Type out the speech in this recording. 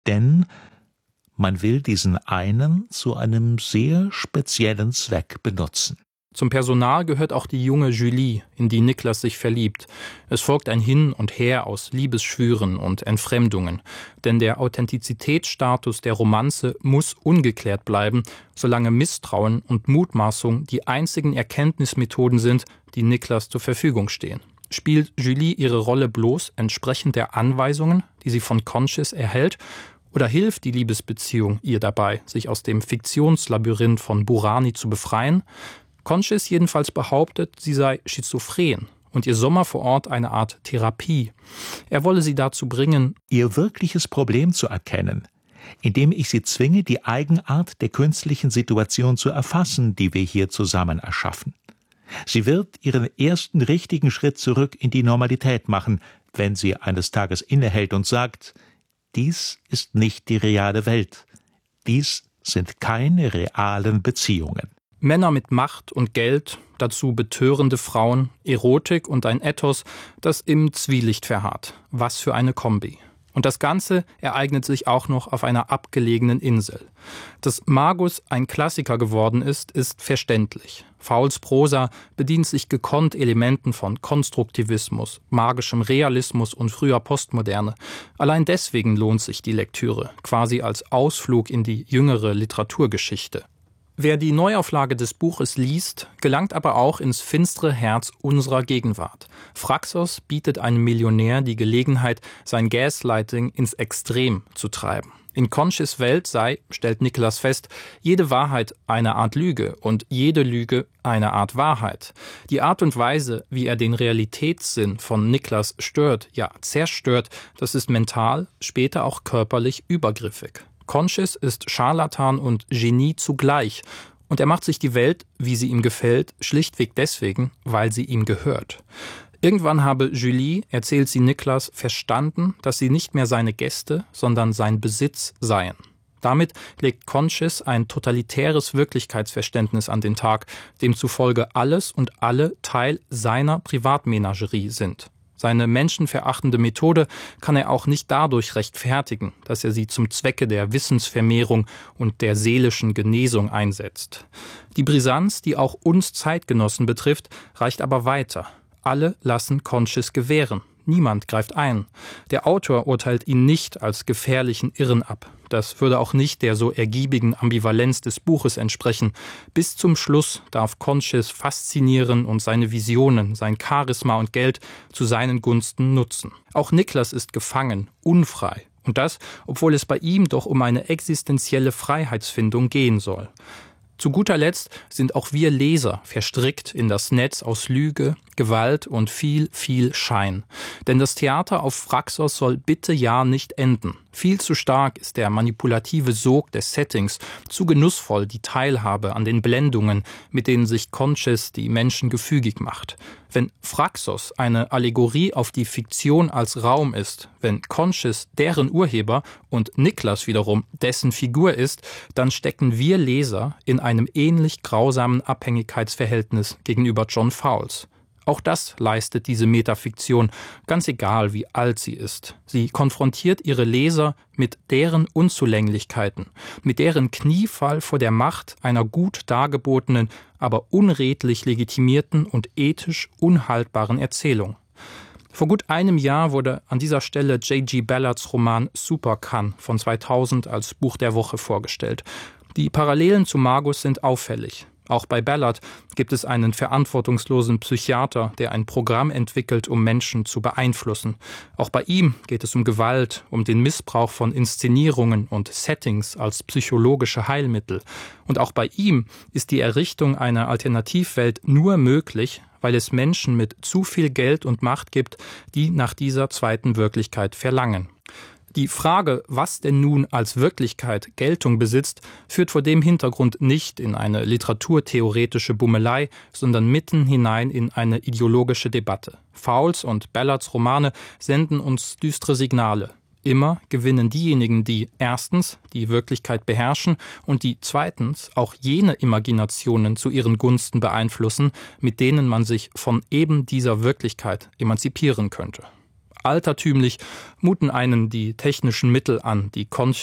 Denn man will diesen einen zu einem sehr speziellen Zweck benutzen. Zum Personal gehört auch die junge Julie, in die Niklas sich verliebt. Es folgt ein Hin und Her aus Liebesschwüren und Entfremdungen. Denn der Authentizitätsstatus der Romanze muss ungeklärt bleiben, solange Misstrauen und Mutmaßung die einzigen Erkenntnismethoden sind, die Niklas zur Verfügung stehen. Spielt Julie ihre Rolle bloß entsprechend der Anweisungen, die sie von Conchis erhält, oder hilft die Liebesbeziehung ihr dabei, sich aus dem Fiktionslabyrinth von Burani zu befreien? Conchis jedenfalls behauptet, sie sei schizophren und ihr Sommer vor Ort eine Art Therapie. Er wolle sie dazu bringen, ihr wirkliches Problem zu erkennen, indem ich sie zwinge, die Eigenart der künstlichen Situation zu erfassen, die wir hier zusammen erschaffen. Sie wird ihren ersten richtigen Schritt zurück in die Normalität machen, wenn sie eines Tages innehält und sagt: Dies ist nicht die reale Welt. Dies sind keine realen Beziehungen. Männer mit Macht und Geld, dazu betörende Frauen, Erotik und ein Ethos, das im Zwielicht verharrt. Was für eine Kombi. Und das Ganze ereignet sich auch noch auf einer abgelegenen Insel. Dass Magus ein Klassiker geworden ist verständlich. Fowles Prosa bedient sich gekonnt Elementen von Konstruktivismus, magischem Realismus und früher Postmoderne. Allein deswegen lohnt sich die Lektüre, quasi als Ausflug in die jüngere Literaturgeschichte. Wer die Neuauflage des Buches liest, gelangt aber auch ins finstere Herz unserer Gegenwart. Phraxos bietet einem Millionär die Gelegenheit, sein Gaslighting ins Extrem zu treiben. In Conchis Welt sei, stellt Niklas fest, jede Wahrheit eine Art Lüge und jede Lüge eine Art Wahrheit. Die Art und Weise, wie er den Realitätssinn von Niklas stört, ja zerstört, das ist mental, später auch körperlich übergriffig. Conchis ist Scharlatan und Genie zugleich und er macht sich die Welt, wie sie ihm gefällt, schlichtweg deswegen, weil sie ihm gehört. Irgendwann habe Julie, erzählt sie Niklas, verstanden, dass sie nicht mehr seine Gäste, sondern sein Besitz seien. Damit legt Conchis ein totalitäres Wirklichkeitsverständnis an den Tag, demzufolge alles und alle Teil seiner Privatmenagerie sind. Seine menschenverachtende Methode kann er auch nicht dadurch rechtfertigen, dass er sie zum Zwecke der Wissensvermehrung und der seelischen Genesung einsetzt. Die Brisanz, die auch uns Zeitgenossen betrifft, reicht aber weiter. Alle lassen Conchis gewähren. Niemand greift ein. Der Autor urteilt ihn nicht als gefährlichen Irren ab. Das würde auch nicht der so ergiebigen Ambivalenz des Buches entsprechen. Bis zum Schluss darf Conchis faszinieren und seine Visionen, sein Charisma und Geld zu seinen Gunsten nutzen. Auch Niklas ist gefangen, unfrei. Und das, obwohl es bei ihm doch um eine existenzielle Freiheitsfindung gehen soll. Zu guter Letzt sind auch wir Leser verstrickt in das Netz aus Lüge, Gewalt und viel, viel Schein. Denn das Theater auf Phraxos soll bitte ja nicht enden. Viel zu stark ist der manipulative Sog des Settings, zu genussvoll die Teilhabe an den Blendungen, mit denen sich Conchis die Menschen gefügig macht. Wenn Phraxos eine Allegorie auf die Fiktion als Raum ist, wenn Conchis deren Urheber und Niklas wiederum dessen Figur ist, dann stecken wir Leser in einem ähnlich grausamen Abhängigkeitsverhältnis gegenüber John Fowles. Auch das leistet diese Metafiktion, ganz egal wie alt sie ist. Sie konfrontiert ihre Leser mit deren Unzulänglichkeiten, mit deren Kniefall vor der Macht einer gut dargebotenen, aber unredlich legitimierten und ethisch unhaltbaren Erzählung. Vor gut einem Jahr wurde an dieser Stelle J.G. Ballards Roman Supercan von 2000 als Buch der Woche vorgestellt. Die Parallelen zu Magus sind auffällig. Auch bei Ballard gibt es einen verantwortungslosen Psychiater, der ein Programm entwickelt, um Menschen zu beeinflussen. Auch bei ihm geht es um Gewalt, um den Missbrauch von Inszenierungen und Settings als psychologische Heilmittel. Und auch bei ihm ist die Errichtung einer Alternativwelt nur möglich, weil es Menschen mit zu viel Geld und Macht gibt, die nach dieser zweiten Wirklichkeit verlangen. Die Frage, was denn nun als Wirklichkeit Geltung besitzt, führt vor dem Hintergrund nicht in eine literaturtheoretische Bummelei, sondern mitten hinein in eine ideologische Debatte. Fowles und Ballards Romane senden uns düstere Signale. Immer gewinnen diejenigen, die erstens die Wirklichkeit beherrschen und die zweitens auch jene Imaginationen zu ihren Gunsten beeinflussen, mit denen man sich von eben dieser Wirklichkeit emanzipieren könnte. Altertümlich muten einen die technischen Mittel an, die